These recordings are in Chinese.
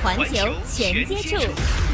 环球全接触。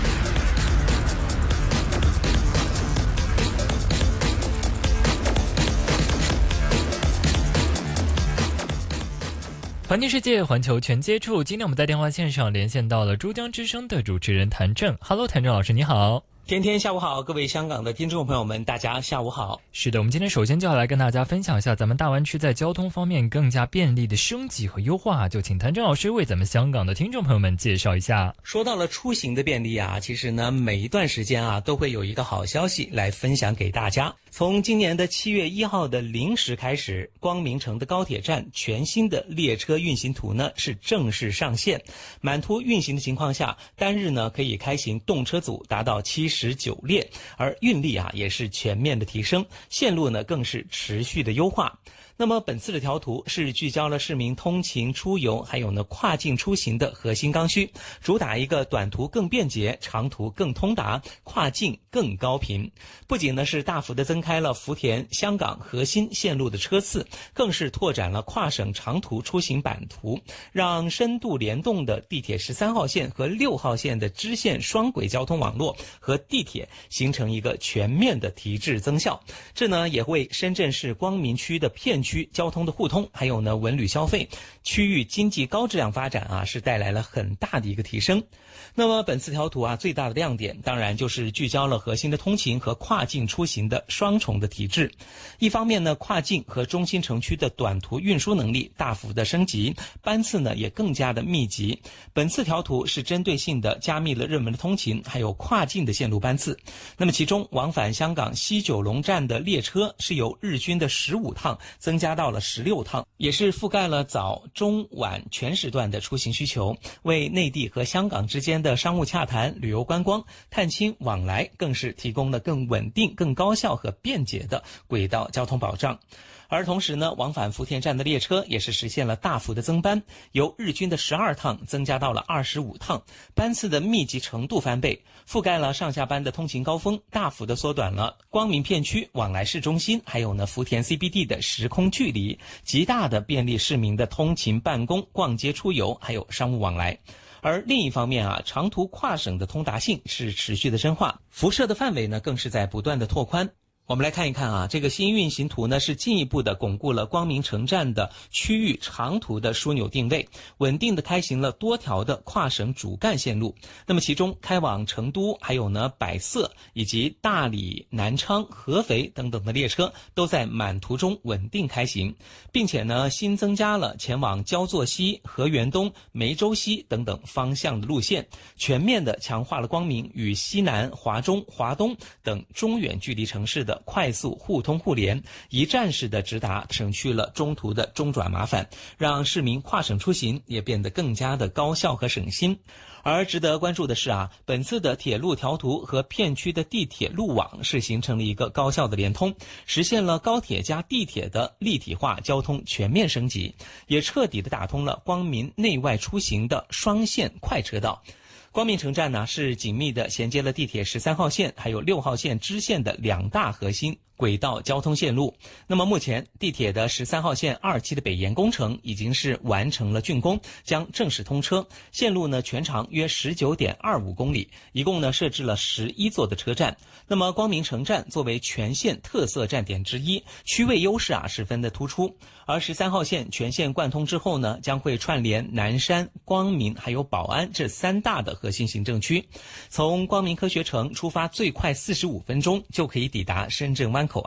环球世界，环球全接触。今天我们在电话线上连线到了珠江之声的主持人谭正。Hello， 谭正老师，你好。 天天下午好，各位香港的听众朋友们，大家下午好。 是的，我们今天首先就要来跟大家分享一下咱们大湾区在交通方面更加便利的升级和优化，就请谭正老师为咱们香港的听众朋友们介绍一下。 说到了出行的便利啊，其实呢每一段时间啊都会有一个好消息来分享给大家。从今年的7月1号的0时开始，光明城的高铁站全新的列车运行图呢是正式上线。满图运行的情况下，单日呢可以开行动车组达到79列，而运力啊也是全面的提升，线路呢更是持续的优化。那么本次的调图是聚焦了市民通勤出游还有呢跨境出行的核心刚需，主打一个短途更便捷，长途更通达，跨境更高频。不仅呢是大幅的增开了福田、香港核心线路的车次，更是拓展了跨省长途出行版图，让深度联动的地铁13号线和6号线的支线双轨交通网络和地铁形成一个全面的提质增效。这呢也为深圳市光明区的片区交通的互通，还有呢文旅消费、区域经济高质量发展啊，是带来了很大的一个提升。那么本次调图啊，最大的亮点当然就是聚焦了核心的通勤和跨境出行的双重的提质。一方面呢，跨境和中心城区的短途运输能力大幅的升级，班次呢也更加的密集。本次调图是针对性的加密了热门的通勤还有跨境的线路班次。那么其中往返香港西九龙站的列车是由日均的15趟增加到了16趟，也是覆盖了早、中、晚全时段的出行需求，为内地和香港之间的商务洽谈、旅游观光、探亲往来更是提供了更稳定、更高效和便捷的轨道交通保障。而同时呢，往返福田站的列车也是实现了大幅的增班，由日均的12趟增加到了25趟，班次的密集程度翻倍，覆盖了上下班的通勤高峰，大幅的缩短了光明片区往来市中心还有呢福田 CBD 的时空距离，极大的便利市民的通勤办公、逛街出游还有商务往来。而另一方面啊，长途跨省的通达性是持续的深化，辐射的范围呢更是在不断的拓宽。我们来看一看啊，这个新运行图呢是进一步的巩固了光明城站的区域长途的枢纽定位，稳定的开行了多条的跨省主干线路。那么其中开往成都还有呢百色以及大理、南昌、合肥等等的列车都在满图中稳定开行，并且呢新增加了前往焦作西、河源东、梅州西等等方向的路线，全面的强化了光明与西南、华中、华东等中远距离城市的快速互通互联，一站式的直达，省去了中途的中转麻烦，让市民跨省出行也变得更加的高效和省心。而值得关注的是啊，本次的铁路调图和片区的地铁路网是形成了一个高效的联通，实现了高铁加地铁的立体化交通全面升级，也彻底的打通了光明内外出行的双线快车道。光明城站呢是紧密的衔接了地铁13号线还有6号线支线的2大核心轨道交通线路。那么目前地铁的13号线2期的北延工程已经是完成了竣工，将正式通车。线路呢全长约19.25公里，一共呢设置了11座的车站。那么光明城站作为全线特色站点之一，区位优势啊十分的突出。而13号线全线贯通之后呢，将会串联南山、光明还有宝安这3大的核心行政区。从光明科学城出发，最快45分钟就可以抵达深圳湾口。